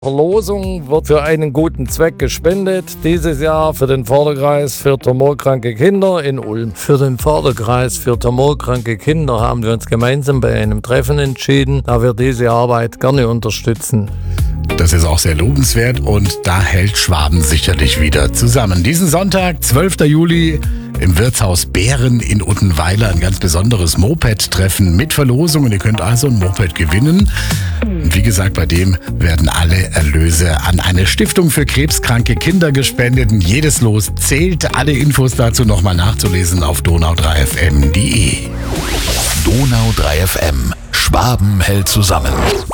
Verlosung wird für einen guten Zweck gespendet. Dieses Jahr für den Förderkreis für tumorkranke Kinder in Ulm. Für den Förderkreis für tumorkranke Kinder haben wir uns gemeinsam bei einem Treffen entschieden, da wir diese Arbeit gerne unterstützen. Das ist auch sehr lobenswert und da hält Schwaben sicherlich wieder zusammen. Diesen Sonntag, 12. Juli, im Wirtshaus Bären in Uttenweiler ein ganz besonderes Moped-Treffen mit Verlosung. Und ihr könnt also ein Moped gewinnen. Und wie gesagt, bei dem werden alle Erlöse an eine Stiftung für krebskranke Kinder gespendet. Und jedes Los zählt. Alle Infos dazu nochmal nachzulesen auf donau3fm.de. Donau 3 FM. Schwaben hält zusammen.